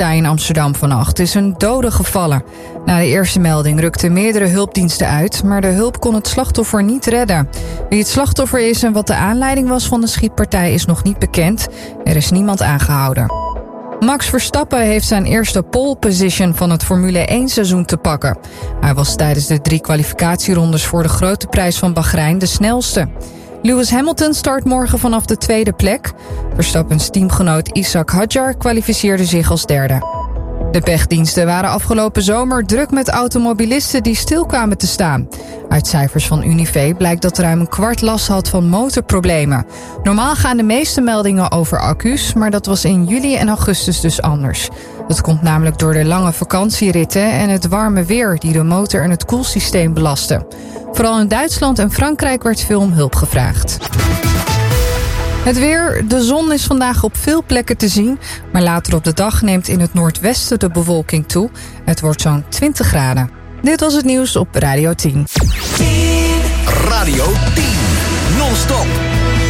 schietpartij in Amsterdam vannacht is een dode gevallen. Na de eerste melding rukten meerdere hulpdiensten uit, maar de hulp kon het slachtoffer niet redden. Wie het slachtoffer is en wat de aanleiding was van de schietpartij is nog niet bekend. Er is niemand aangehouden. Max Verstappen heeft zijn eerste pole position van het Formule 1 seizoen te pakken. Hij was tijdens de 3 kwalificatierondes voor de Grote Prijs van Bahrein de snelste. Lewis Hamilton start morgen vanaf de 2e plek. Verstappens teamgenoot Ishak Hadjar kwalificeerde zich als derde. De pechdiensten waren afgelopen zomer druk met automobilisten die stil kwamen te staan. Uit cijfers van Unive blijkt dat ruim een kwart last had van motorproblemen. Normaal gaan de meeste meldingen over accu's, maar dat was in juli en augustus dus anders. Dat komt namelijk door de lange vakantieritten en het warme weer die de motor en het koelsysteem belasten. Vooral in Duitsland en Frankrijk werd veel om hulp gevraagd. Het weer. De zon is vandaag op veel plekken te zien, maar later op de dag neemt in het noordwesten de bewolking toe. Het wordt zo'n 20 graden. Dit was het nieuws op Radio 10.